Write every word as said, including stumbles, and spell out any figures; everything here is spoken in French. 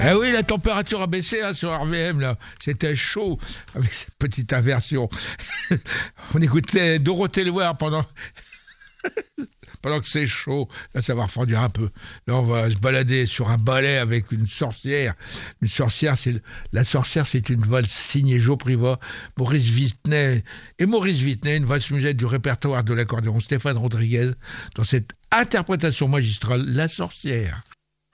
Eh oui, la température a baissé hein, sur R V M, là. C'était chaud, avec cette petite inversion. On écoutait Dorothée Loire pendant... pendant que c'est chaud. Là, ça va refroidir un peu. Là, on va se balader sur un balai avec une sorcière. Une sorcière, c'est... La sorcière, c'est une valse signée Jo Privat, Maurice Vittney. Et Maurice Vittney, une valse musette du répertoire de l'accordéon Stéphane Rodriguez, dans cette interprétation magistrale, La sorcière.